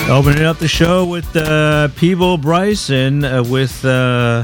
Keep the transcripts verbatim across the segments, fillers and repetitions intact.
Opening up the show with uh, Peeble Bryson uh, with uh,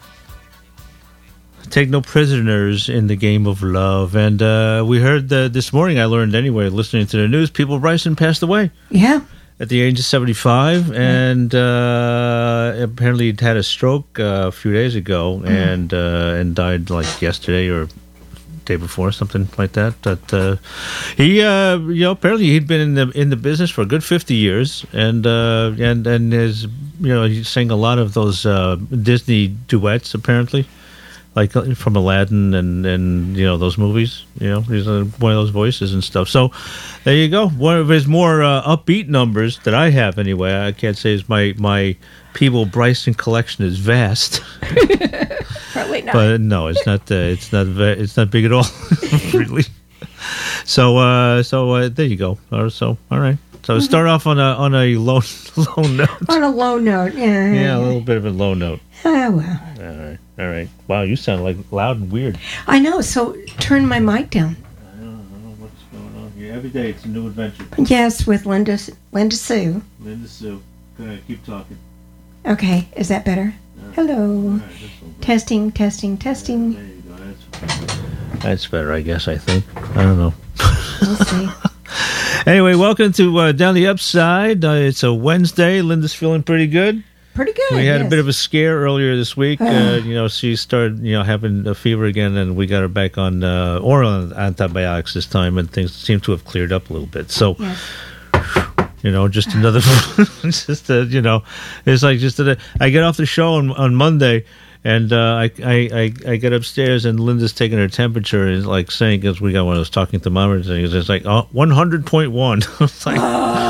Take No Prisoners in the Game of Love. And uh, we heard uh, this morning, I learned anyway, listening to the news, Peeble Bryson passed away. Yeah. At the age of seventy-five. And uh, apparently he'd had a stroke uh, a few days ago mm. and uh, and died like yesterday or day before, something like that. But uh, he, uh, you know, apparently he'd been in the in the business for a good fifty years, and uh, and and is, you know, he sang a lot of those uh, Disney duets, apparently, like from Aladdin and and you know those movies. You know, he's uh, one of those voices and stuff. So there you go. One of his more uh, upbeat numbers that I have, anyway. I can't say is my my Peeble Bryson collection is vast. Probably not. But no, it's not. Uh, it's not. Ve- it's not big at all, really. So, uh, so uh, there you go. Uh, so, all right. So, mm-hmm. start off on a on a low low note. On a low note, yeah. Yeah, a little bit of a low note. Oh well. All right, all right. Wow, you sound like loud and weird. I know. So, turn my mic down. I don't know what's going on here. Every day, it's a new adventure. Yes, with Linda Linda Sue. Linda Sue. Go ahead, keep talking. Okay, is that better? Yeah. Hello. Right, testing, testing, testing. Yeah, there you go. That's, that's better, I guess, I think. I don't know. We'll see. Anyway, welcome to uh, Down the Upside. Uh, it's a Wednesday. Linda's feeling pretty good. Pretty good. We had yes. a bit of a scare earlier this week. uh, you know, she started, you know, having a fever again, and we got her back on uh, oral antibiotics this time, and things seem to have cleared up a little bit. So, yes. You know, just another, just a, you know, it's like just a, I get off the show on, on Monday, and uh, I, I, I, I get upstairs, and Linda's taking her temperature, and like saying, because we got one of those talking thermometers, and it's like, oh, one hundred point one. I was like,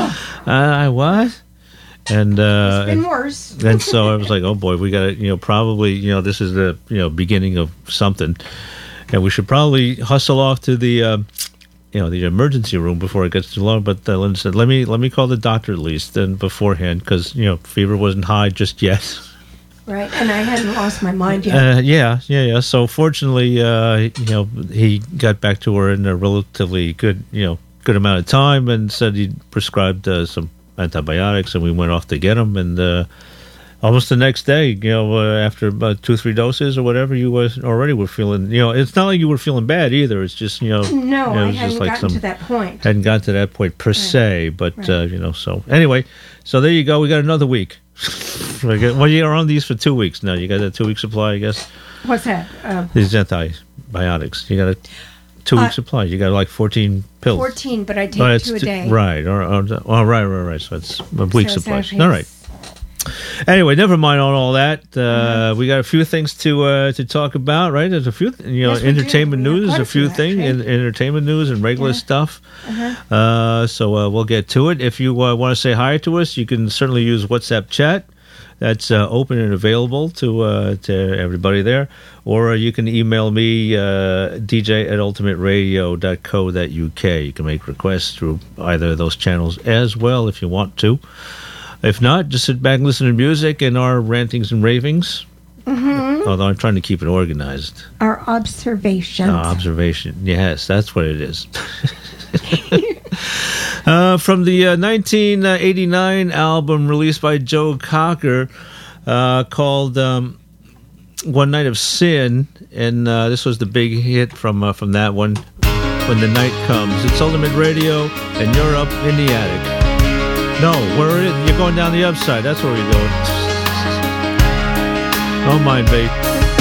uh, what? And uh, it's been worse. and, and so I was like, oh boy, we got to, you know, probably, you know, this is the, you know, beginning of something, and we should probably hustle off to the. Uh, you know, the emergency room before it gets too long. But uh, Linda said, let me let me call the doctor at least and beforehand, because, you know, fever wasn't high just yet. Right, and I hadn't lost my mind yet. Uh, yeah, yeah, yeah. So fortunately, uh, you know, he got back to her in a relatively good, you know, good amount of time, and said he prescribed uh, some antibiotics, and we went off to get them, and uh, almost the next day, you know, uh, after about two, three doses or whatever, you was already were feeling, you know, it's not like you were feeling bad either. It's just, you know. No, you know, I it was hadn't just like gotten some, to that point. Hadn't gotten to that point per right. se, but, right. uh, you know, so. Anyway, so there you go. We got another week. we got, well, you're on these for two weeks now. You got a two-week supply, I guess. What's that? Uh, These antibiotics. You got a two-week uh, supply. You got like fourteen pills. fourteen, but I take oh, two a t- day. Right. Or, or, oh, right, right, right. So it's a week so supply. So all right. Anyway, never mind on all that. Uh, mm-hmm. We got a few things to uh, to talk about, right? There's a few, you know, yes, entertainment news, a few few, things, in, entertainment news and regular yeah. stuff. Uh-huh. Uh, so uh, we'll get to it. If you uh, want to say hi to us, you can certainly use WhatsApp chat. That's uh, open and available to uh, to everybody there. Or uh, you can email me, uh, d j at ultimate radio dot co dot u k. You can make requests through either of those channels as well if you want to. If not, just sit back and listen to music and our rantings and ravings. Mm-hmm. Although I'm trying to keep it organized. Our observations. Uh, observation. Yes, that's what it is. uh, from the uh, nineteen eighty-nine album released by Joe Cocker uh, called um, One Night of Sin. And uh, this was the big hit from, uh, from that one, When the Night Comes. It's Ultimate Radio, and you're up in the attic. No, where you're going down the upside. That's where we're going. Don't mind, babe.